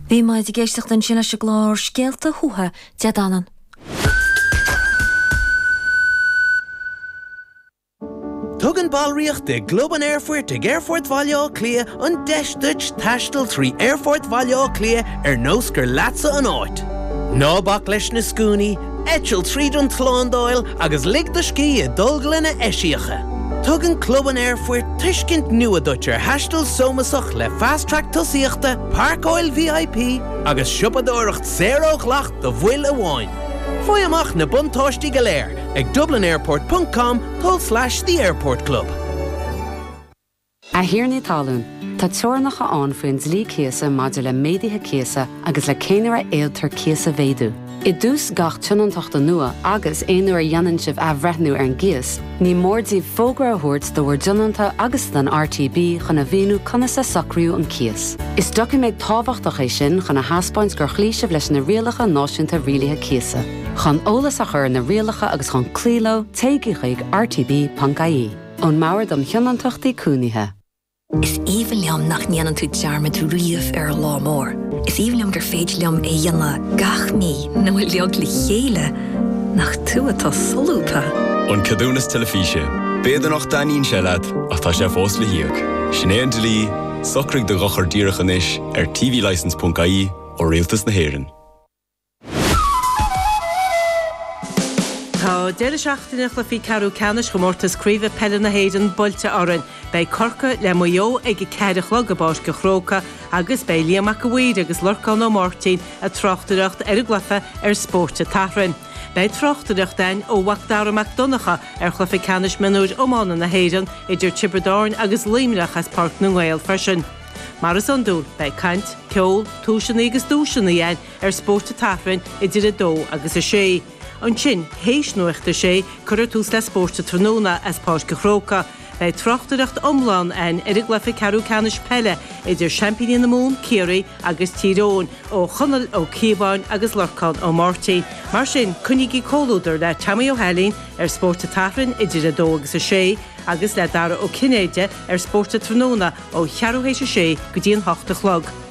Bhí maid I géisteach den sin se glár scéalta thuatha deadanan. Tugan balríocht de Globan Airfort ag Airfort Valleó Clia an deisteit tastal trí Airfort Valleó Clia nóscar latsa an áit. Ná bach leis na scúni, etil tríd an tlándáil agus lig de ski a dulglana eisiacha. Tugan Globan Airfort tuiscint nua dúirtear hastal somasach le fast track tusaíochta, Park Oil VIP agus siupadóireacht 0 glacht do bhfuil amháin. Foy amach na buntáistí go léir ag dublinairport.com/the airport club. A hir ní talún, tá teornacha an faoin zlí céasa maidir le médaithe céasa agus le céinear éiltar céasa bhéadú. I dús gach tunantaachta nua agus éonúair dhéanann sibh a bhreithnú ar an gcéas, ní mórdí fógra a thuirt do bhfuir dionanta agus den RTB chuna bhíonú conna sa sacrú an céas. Is doci méid tábhachtach é sin chuna haspáins gur chlíisih leis na rialacha náisiúnta rialaithe céasa. Chun ólas a chur na rialacha agus chun clíló téigigh rtb.ie. Ón mabhar don cheanantachtaí cúnaithe. Is even liam nach níanaan tú dearma tú riamh ar lá mór. Is even liam gur féid liam é dhéanana gach mí nó leag le chéile nach tú atá solúta. An cadúnas telefíse, béidir nach daíonn se leat ach tá sé fós le hiag. Sinéad Lí, socraigh do gachar díreachan is ar tvlicense.ie ó Rialtas na Héireann. Tá deile seachtainach le fi carú canis go mórtas críomh pelle na Héireann boilte orann, bei corca le mó ag ceadach le go báis go chróca agus bei líamach go bhuiid agus lorcán ó Mártín a trochtaireacht ar a glufa ar spórte taithrin. Bei trochtaireacht dain ó Uachtaramach Donacha ar chlufa canis minúid ómána na Héireann idir Tiberdáin agus Líimreach as Parc na Gael freisin. Mar is an dúil bei caint, ceol, túisina agus dúisina dhéin ar spórte taithrin idir a dó agus a sé. An sin, héis nuachta sé, chuir tús le spórta tróna as Páis go chróca, bei trochtaireacht omláin ar a glufa carú canis pelle idir Champigny na Mún, Ciarí agus Tyrone ó chonal ó Cíbáin agus Lorcán ó Mártín. Mar sin, cúnigí cólúdar le Tamí ó Helín ar spórta taithrin idir a dó agus a sé, agus le dara ó Cinéide ar spórta tróna ó chearúhéis a sé go dtíon 8 chlog.